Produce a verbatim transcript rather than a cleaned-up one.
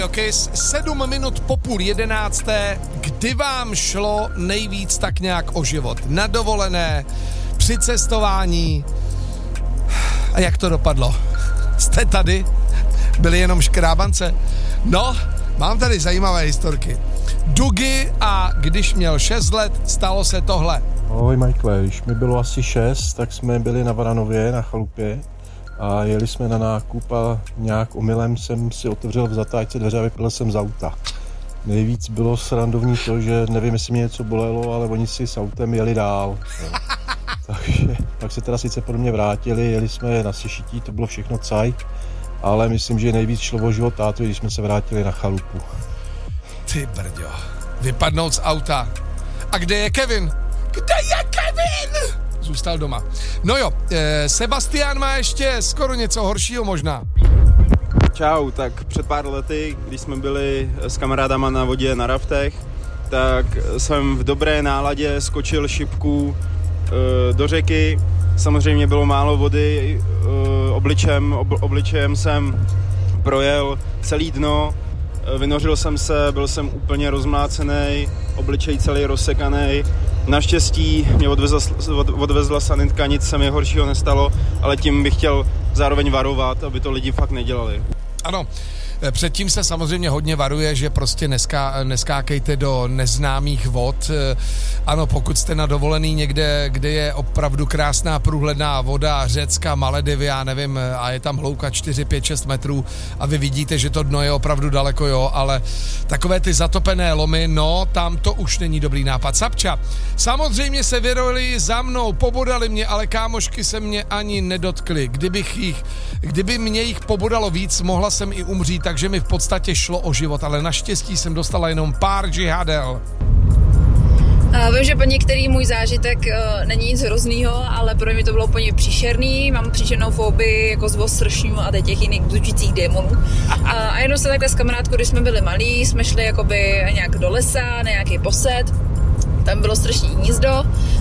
Ok, sedm minut po půl jedenácté, kdy vám šlo nejvíc tak nějak o život? Na dovolené, při cestování. A jak to dopadlo? Jste tady? Byli jenom škrábance? No, mám tady zajímavé historky. Dugy a když měl šest let, stalo se tohle. Ahoj Michael, když mi bylo asi šest, tak jsme byli na Varanově, na chalupě a jeli jsme na nákup a nějak omylem jsem si otevřel v zatáčce dveře a vypadl jsem z auta. Nejvíc bylo srandovní to, že nevím, jestli mě něco bolelo, ale oni si s autem jeli dál. Takže pak se teda sice po mě vrátili, jeli jsme na sešití, to bylo všechno cajk, ale myslím, že nejvíc šlo o život tátu, když jsme se vrátili na chalupu. Ty brďo, vypadnout z auta. A kde je Kevin? Kde je Kevin? Zůstal doma. No jo, e, Sebastián má ještě skoro něco horšího možná. Čau, tak před pár lety, když jsme byli s kamarádama na vodě na raftech, tak jsem v dobré náladě skočil šipku e, do řeky. Samozřejmě bylo málo vody, e, obličem, ob, obličejem jsem projel celý dno, e, vynořil jsem se, byl jsem úplně rozmlácený, obličej celý rozsekaný. Naštěstí mě odvezla, odvezla sanitka, nic se mi horšího nestalo, ale tím bych chtěl zároveň varovat, aby to lidi fakt nedělali. Ano, předtím se samozřejmě hodně varuje, že prostě neská, neskákejte do neznámých vod. Ano, pokud jste na dovolený někde, kde je opravdu krásná průhledná voda, Řecka, Maledivy, já nevím, a je tam hloubka čtyři, pět, šest metrů a vy vidíte, že to dno je opravdu daleko, jo, ale takové ty zatopené lomy, no, tam to už není dobrý nápad. Sapča, samozřejmě se vyrojili za mnou, pobodali mě, ale kámošky se mě ani nedotkly. Kdybych jich, kdyby mě jich pobodalo víc, mohla jsem i umřít, takže mi v podstatě šlo o život, ale naštěstí jsem dostala jenom pár džihadel. Uh, vím, že pro některý můj zážitek uh, není nic hroznýho, ale pro mě to bylo úplně příšerný. Mám příšernou fobii jako z ostršňů a těch jiných bzučících démonů. Uh, a jenom se takhle s kamarádkou, když jsme byli malí, jsme šli jakoby nějak do lesa, na nějaký posed. Tam bylo strašný hnízdo.